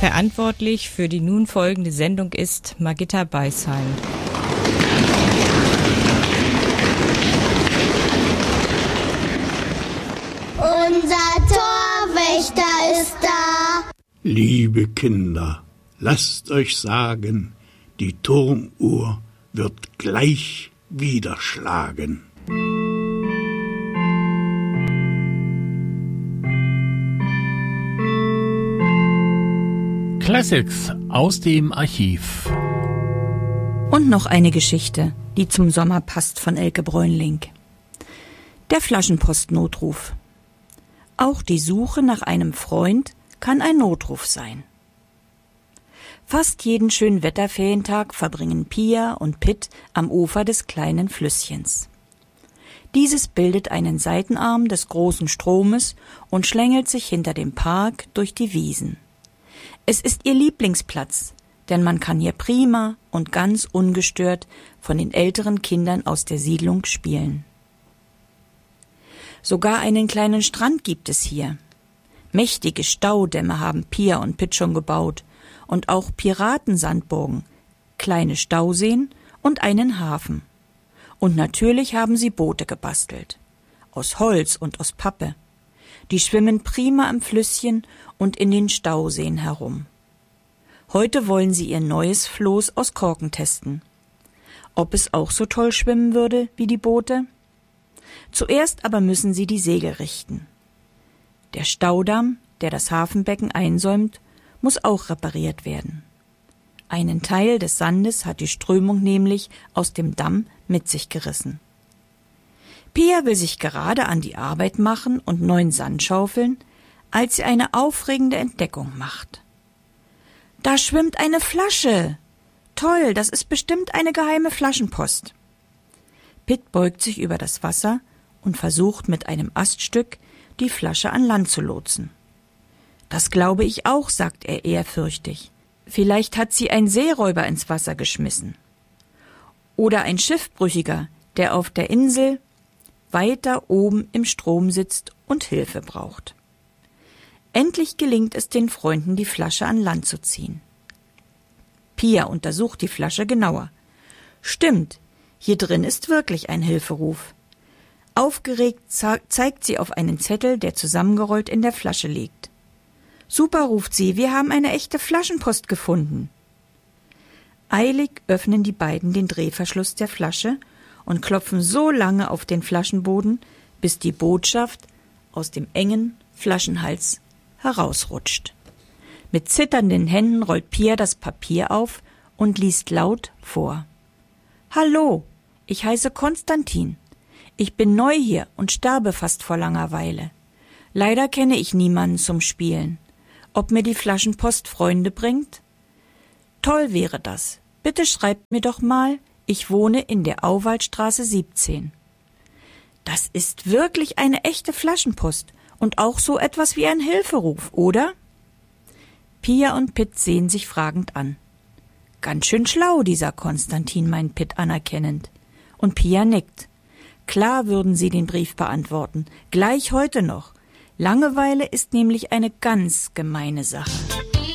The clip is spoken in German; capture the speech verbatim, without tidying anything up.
Verantwortlich für die nun folgende Sendung ist Margitta Beisheim. Unser Torwächter ist da. Liebe Kinder, lasst euch sagen, die Turmuhr wird gleich wieder schlagen. Classics aus dem Archiv. Und noch eine Geschichte, die zum Sommer passt, von Elke Bräunling. Der Flaschenpost-Notruf. Auch die Suche nach einem Freund kann ein Notruf sein. Fast jeden schönen Wetterferientag verbringen Pia und Pitt am Ufer des kleinen Flüsschens. Dieses bildet einen Seitenarm des großen Stromes und schlängelt sich hinter dem Park durch die Wiesen. Es ist ihr Lieblingsplatz, denn man kann hier prima und ganz ungestört von den älteren Kindern aus der Siedlung spielen. Sogar einen kleinen Strand gibt es hier. Mächtige Staudämme haben Pia und Pitt schon gebaut und auch Piratensandburgen, kleine Stauseen und einen Hafen. Und natürlich haben sie Boote gebastelt, aus Holz und aus Pappe. Die schwimmen prima am Flüsschen und in den Stauseen herum. Heute wollen sie ihr neues Floß aus Korken testen. Ob es auch so toll schwimmen würde wie die Boote? Zuerst aber müssen sie die Segel richten. Der Staudamm, der das Hafenbecken einsäumt, muss auch repariert werden. Einen Teil des Sandes hat die Strömung nämlich aus dem Damm mit sich gerissen. Pia will sich gerade an die Arbeit machen und neuen Sand schaufeln, als sie eine aufregende Entdeckung macht. Da schwimmt eine Flasche! Toll, das ist bestimmt eine geheime Flaschenpost. Pitt beugt sich über das Wasser und versucht mit einem Aststück, die Flasche an Land zu lotsen. Das glaube ich auch, sagt er ehrfürchtig. Vielleicht hat sie ein Seeräuber ins Wasser geschmissen. Oder ein Schiffbrüchiger, der auf der Insel weiter oben im Strom sitzt und Hilfe braucht. Endlich gelingt es den Freunden, die Flasche an Land zu ziehen. Pia untersucht die Flasche genauer. Stimmt, hier drin ist wirklich ein Hilferuf. Aufgeregt zeigt sie auf einen Zettel, der zusammengerollt in der Flasche liegt. Super, ruft sie, wir haben eine echte Flaschenpost gefunden. Eilig öffnen die beiden den Drehverschluss der Flasche und klopfen so lange auf den Flaschenboden, bis die Botschaft aus dem engen Flaschenhals herausrutscht. Mit zitternden Händen rollt Pia das Papier auf und liest laut vor. Hallo, ich heiße Konstantin. Ich bin neu hier und sterbe fast vor Langeweile. Leider kenne ich niemanden zum Spielen. Ob mir die Flaschenpost Freunde bringt? Toll wäre das. Bitte schreibt mir doch mal, ich wohne in der Auwaldstraße siebzehn. Das ist wirklich eine echte Flaschenpost und auch so etwas wie ein Hilferuf, oder? Pia und Pitt sehen sich fragend an. Ganz schön schlau, dieser Konstantin, meint Pitt anerkennend. Und Pia nickt. Klar würden sie den Brief beantworten, gleich heute noch. Langeweile ist nämlich eine ganz gemeine Sache.